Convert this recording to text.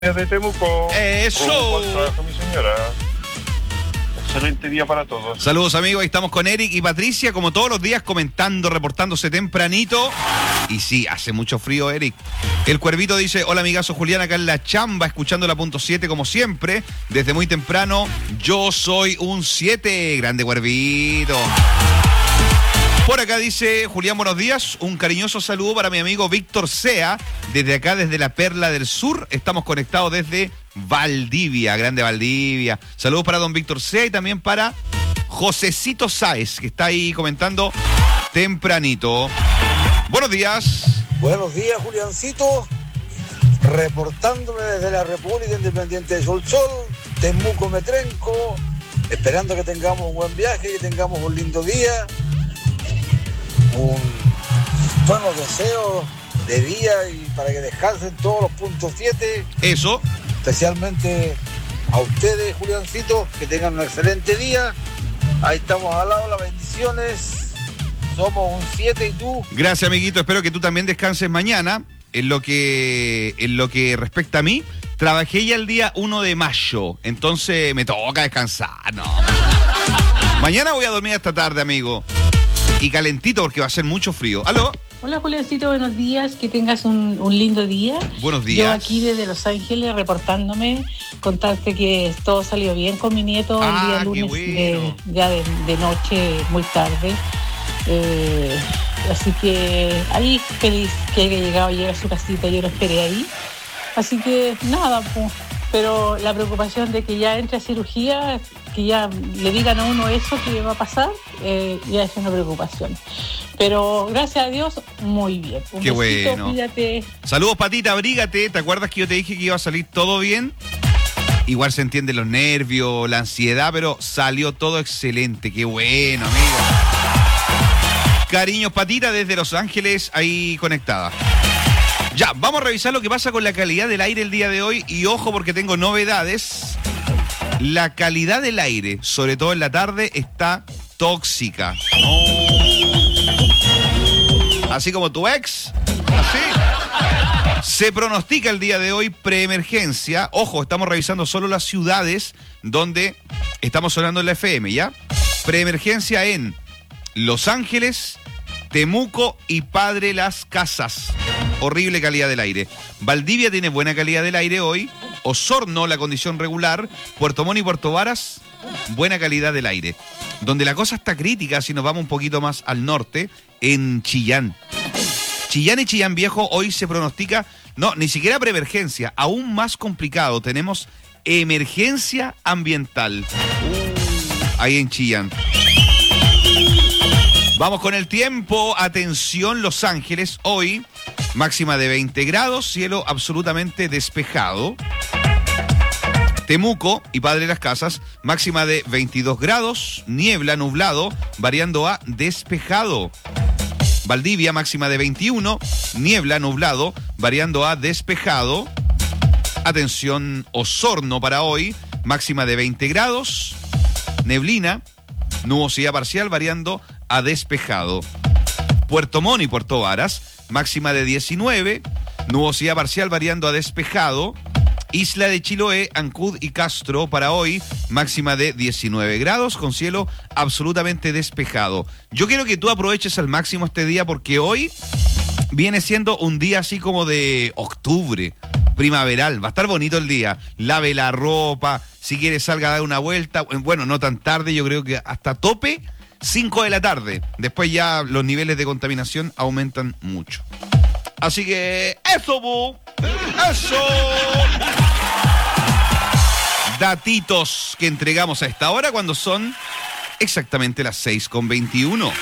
de Temuco. ¡Eso! Rumbo al trabajo, mi señora. Excelente día para todos. Saludos, amigos. Ahí estamos con Eric y Patricia, como todos los días, comentando, reportándose tempranito. Y sí, hace mucho frío, Eric. El Cuervito dice: hola, amigazo Julián, acá en la chamba, escuchando la punto 7 como siempre. Desde muy temprano, yo soy un 7. Grande Cuervito. Por acá dice Julián, buenos días. Un cariñoso saludo para mi amigo Víctor Sea. Desde acá, desde la Perla del Sur. Estamos conectados desde Valdivia. Grande Valdivia. Saludos para don Víctor Sea y también para Josecito Sáez, que está ahí comentando tempranito. Buenos días. Buenos días, Juliancito. Reportándome desde la República Independiente de Solsol, Temuco Metrenco. Esperando que tengamos un buen viaje, que tengamos un lindo día. Un buenos deseos de día y para que descansen todos los puntos 7. Eso. Especialmente a ustedes, Juliancito, que tengan un excelente día. Ahí estamos al lado, las bendiciones. Somos un 7 y tú. Gracias, amiguito. Espero que tú también descanses mañana. En lo que respecta a mí, trabajé ya el día 1 de mayo. Entonces me toca descansar. No. Mañana voy a dormir hasta tarde, amigo. Y calentito porque va a ser mucho frío. ¿Aló? Hola, Juliancito, buenos días, que tengas un lindo día. Buenos días. Yo aquí desde Los Ángeles reportándome, contarte que todo salió bien con mi nieto el día lunes, bueno. de noche, muy tarde. Así que ahí feliz que haya llegado a su casita, yo lo esperé ahí. Así que nada, pues, pero la preocupación de que ya entre a cirugía, que ya le digan a uno eso que va a pasar, ya es una preocupación. Pero gracias a Dios, muy bien. Un Qué besito, bueno. cuídate. Saludos, Patita, abrígate. ¿Te acuerdas que yo te dije que iba a salir todo bien? Igual se entiende los nervios, la ansiedad, pero salió todo excelente. Qué bueno, amigo. Cariños, Patita, desde Los Ángeles, ahí conectada. Ya, vamos a revisar lo que pasa con la calidad del aire el día de hoy. Y ojo, porque tengo novedades. La calidad del aire, sobre todo en la tarde, está tóxica. Así como tu ex. Así. Se pronostica el día de hoy preemergencia. Ojo, estamos revisando solo las ciudades donde estamos sonando en la FM, ¿ya? Preemergencia en Los Ángeles, Temuco y Padre Las Casas. Horrible calidad del aire. Valdivia tiene buena calidad del aire hoy. Osorno, la condición regular. Puerto Montt y Puerto Varas, buena calidad del aire. Donde la cosa está crítica, si nos vamos un poquito más al norte, en Chillán. Chillán y Chillán Viejo hoy se pronostica, no, ni siquiera preemergencia, aún más complicado. Tenemos emergencia ambiental. Ahí en Chillán. Vamos con el tiempo. Atención, Los Ángeles. Hoy, máxima de 20 grados, cielo absolutamente despejado. Temuco y Padre Las Casas, máxima de 22 grados, niebla, nublado, variando a despejado. Valdivia, máxima de 21, niebla, nublado, variando a despejado. Atención, Osorno para hoy, máxima de 20 grados, neblina, nubosidad parcial, variando a despejado. Puerto Montt y Puerto Varas, máxima de 19, nubosidad parcial, variando a despejado. Isla de Chiloé, Ancud y Castro para hoy, máxima de 19 grados con cielo absolutamente despejado. Yo quiero que tú aproveches al máximo este día porque hoy viene siendo un día así como de octubre, primaveral. Va a estar bonito el día. Lave la ropa, si quieres salga a dar una vuelta. Bueno, no tan tarde, yo creo que hasta tope 5 de la tarde. Después ya los niveles de contaminación aumentan mucho. Así que eso, bu. Eso. Datitos que entregamos a esta hora cuando son exactamente las 6:21.